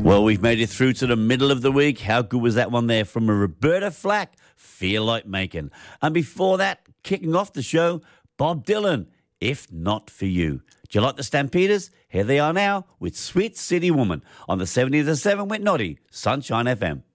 Well, we've made it through to the middle of the week. How good was that one there from a Roberta Flack? Feel Like Making. And before that, kicking off the show, Bob Dylan, If Not For You. Do you like the Stampeders? Here they are now with Sweet City Woman on the 70s and 7 with Noddy, Sunshine FM.